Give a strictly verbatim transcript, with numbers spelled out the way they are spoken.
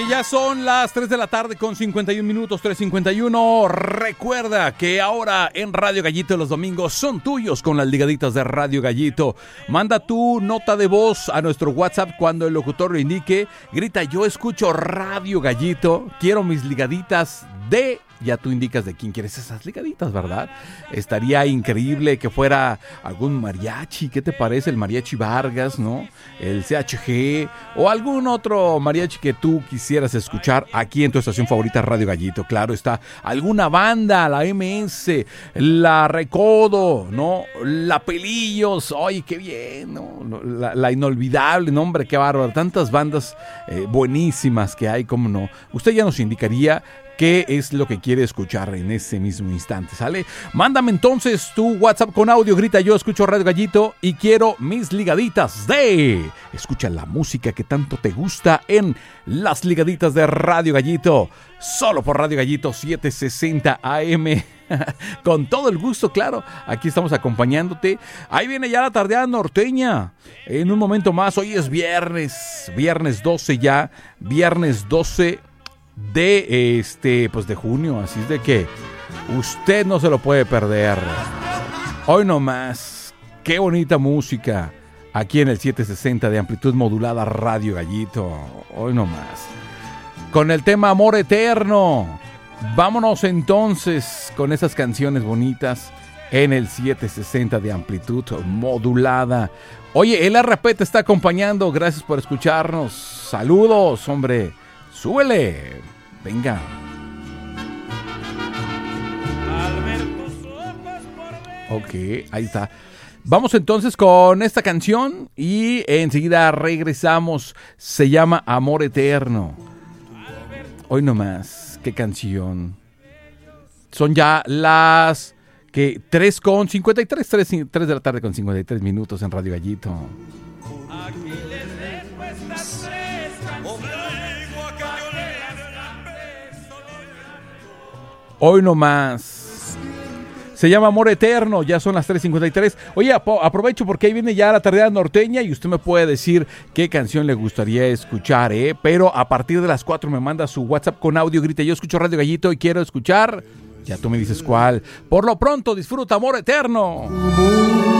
Ya son las tres de la tarde con cincuenta y un minutos, tres cincuenta y uno. Recuerda que ahora en Radio Gallito los domingos son tuyos con las ligaditas de Radio Gallito. Manda tu nota de voz a nuestro WhatsApp cuando el locutor lo indique. Grita: yo escucho Radio Gallito, quiero mis ligaditas de... Ya tú indicas de quién quieres esas ligaditas, ¿verdad? Estaría increíble que fuera algún mariachi. ¿Qué te parece? El mariachi Vargas, ¿no? El C H G o algún otro mariachi que tú quisieras escuchar aquí en tu estación favorita, Radio Gallito. Claro está. Alguna banda, la M S, la Recodo, ¿no? La Pelillos. ¡Ay, qué bien! ¿no? La, la Inolvidable, ¿no? Hombre, qué bárbaro. Tantas bandas eh, buenísimas que hay, ¿cómo no? Usted ya nos indicaría qué es lo que quiere escuchar en ese mismo instante, ¿sale? Mándame entonces tu WhatsApp con audio, grita: yo escucho Radio Gallito y quiero mis ligaditas de... Escucha la música que tanto te gusta en las ligaditas de Radio Gallito, solo por Radio Gallito setecientos sesenta A M. Con todo el gusto, claro, aquí estamos acompañándote. Ahí viene ya la tardeada norteña. En un momento más, hoy es viernes, viernes doce ya, viernes doce de este pues de junio, así es de que usted no se lo puede perder. Hoy nomás, qué bonita música aquí en el setecientos sesenta de amplitud modulada Radio Gallito. Hoy nomás con el tema Amor Eterno. Vámonos entonces con esas canciones bonitas en el setecientos sesenta de amplitud modulada. Oye, el R P te está acompañando, gracias por escucharnos. Saludos, hombre. ¡Súbele! Venga. Ok, ahí está. Vamos entonces con esta canción y enseguida regresamos. Se llama Amor Eterno. Hoy nomás, qué canción. Son ya las que tres con cincuenta y tres, tres, tres de la tarde con cincuenta y tres minutos en Radio Gallito. Hoy nomás. Se llama Amor Eterno, ya son las tres cincuenta y tres. Oye, aprovecho porque ahí viene ya la tardeada norteña y usted me puede decir qué canción le gustaría escuchar, ¿eh? Pero a partir de las cuatro me manda su WhatsApp con audio, grita: yo escucho Radio Gallito y quiero escuchar. Ya tú me dices cuál. Por lo pronto, disfruta Amor Eterno.